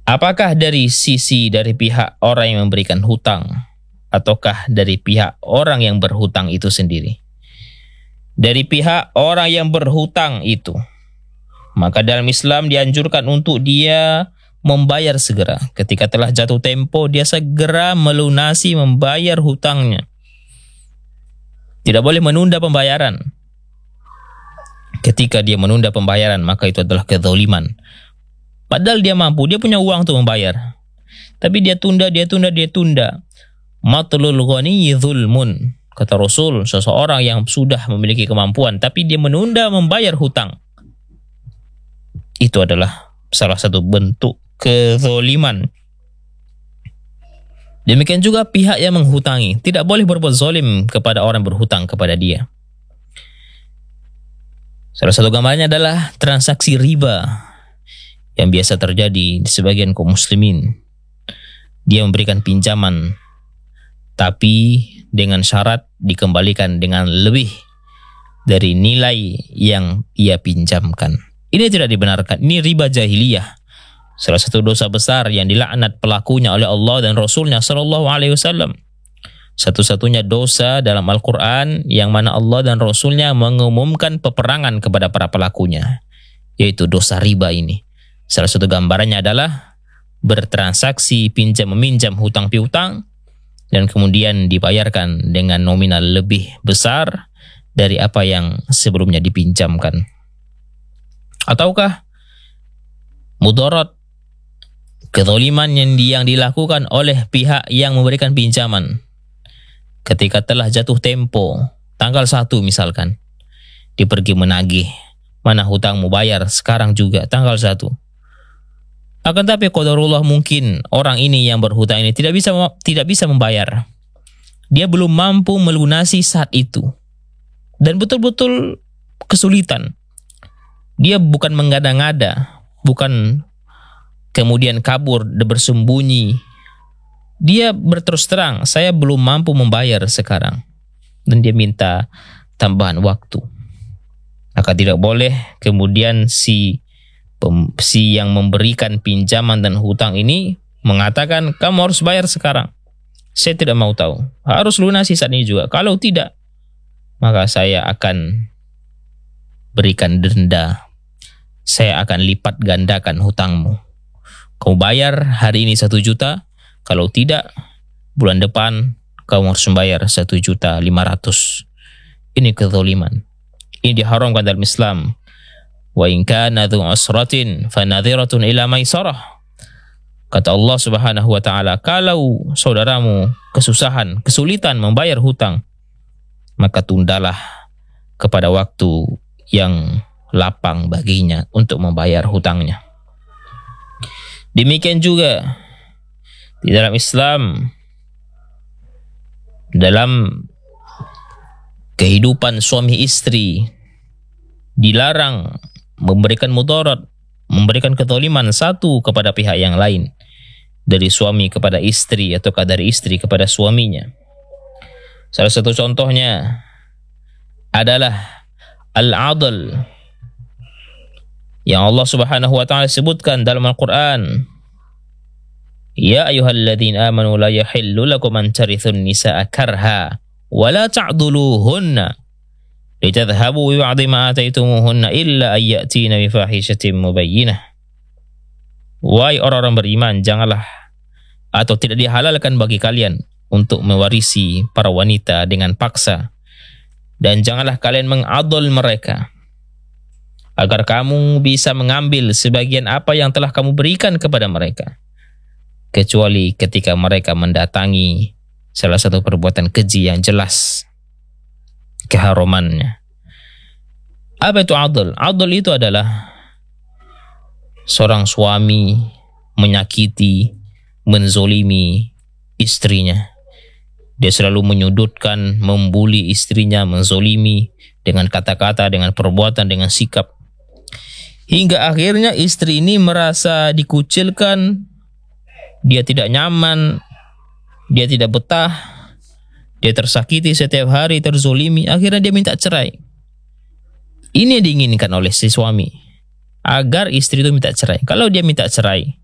Apakah dari pihak orang yang memberikan hutang, ataukah dari pihak orang yang berhutang itu sendiri? Dari pihak orang yang berhutang itu, maka dalam Islam dianjurkan untuk dia membayar segera. Ketika telah jatuh tempo, dia segera melunasi membayar hutangnya. Tidak boleh menunda pembayaran. Ketika dia menunda pembayaran, maka itu adalah kezaliman. Padahal dia mampu, dia punya uang untuk membayar. Tapi dia tunda. Matlul ghaniyyi zulmun. Kata Rasul, seseorang yang sudah memiliki kemampuan, tapi dia menunda membayar hutang, itu adalah salah satu bentuk kezaliman. Demikian juga pihak yang menghutangi, tidak boleh berbuat zalim kepada orang berhutang kepada dia. Salah satu gambarnya adalah transaksi riba yang biasa terjadi di sebagian kaum muslimin. Dia memberikan pinjaman, tapi dengan syarat dikembalikan dengan lebih dari nilai yang ia pinjamkan. Ini tidak dibenarkan. Ini riba jahiliyah. Salah satu dosa besar yang dilaknat pelakunya oleh Allah dan Rasulnya Shallallahu Alaihi Wasallam. Satu-satunya dosa dalam Al-Quran yang mana Allah dan Rasulnya mengumumkan peperangan kepada para pelakunya, yaitu dosa riba ini. Salah satu gambarannya adalah bertransaksi pinjam-meminjam, hutang piutang, dan kemudian dibayarkan dengan nominal lebih besar dari apa yang sebelumnya dipinjamkan. Ataukah mudarat, kezaliman yang dilakukan oleh pihak yang memberikan pinjaman. Ketika telah jatuh tempo, tanggal 1 misalkan, dia pergi menagih, mana hutangmu, bayar sekarang juga tanggal 1. Akan tapi qadarullah, mungkin orang ini yang berhutang ini tidak bisa membayar. Dia belum mampu melunasi saat itu. Dan betul-betul kesulitan. Dia bukan mengada-ngada, bukan kemudian kabur dan bersembunyi. Dia berterus terang, saya belum mampu membayar sekarang. Dan dia minta tambahan waktu. Maka tidak boleh kemudian si yang memberikan pinjaman dan hutang ini mengatakan, kamu harus bayar sekarang. Saya tidak mau tahu. Harus lunasi saat ini juga. Kalau tidak, maka saya akan berikan denda. Saya akan lipat gandakan hutangmu. Kamu bayar hari ini 1 juta. Kalau tidak, bulan depan kamu harus membayar 1.500.000. Ini kezaliman. Ini diharamkan dalam Islam. Wa in kana dzu usratin fanadhiratun ila maisarah. Kata Allah Subhanahu wa taala, kalau saudaramu kesulitan membayar hutang, maka tundalah kepada waktu yang lapang baginya untuk membayar hutangnya. Demikian juga di dalam Islam, dalam kehidupan suami istri, dilarang memberikan mudarat, memberikan kezaliman satu kepada pihak yang lain, dari suami kepada istri ataukah dari istri kepada suaminya. Salah satu contohnya adalah al-adl yang Allah Subhanahu wa taala sebutkan dalam Al-Qur'an. Ya ayyuhalladzina amanu la yahillu lakum an tarithun nisaa karha wa la ta'dhuluhunna litadhhabu bi ba'di ma ataitumuhunna illa ay ya'tina bi fahishatin mubayyinah. Wahai orang-orang beriman, janganlah atau tidak dihalalkan bagi kalian untuk mewarisi para wanita dengan paksa, dan janganlah kalian mengadol mereka agar kamu bisa mengambil sebagian apa yang telah kamu berikan kepada mereka, kecuali ketika mereka mendatangi salah satu perbuatan keji yang jelas keharamannya. Apa itu adl? Adl itu adalah seorang suami menyakiti, menzolimi istrinya. Dia selalu menyudutkan, membuli istrinya, menzolimi dengan kata-kata, dengan perbuatan, dengan sikap. Hingga akhirnya istri ini merasa dikucilkan, dia tidak nyaman, dia tidak betah, dia tersakiti setiap hari, terzolimi, akhirnya dia minta cerai. Ini yang diinginkan oleh si suami, agar istri itu minta cerai. Kalau dia minta cerai,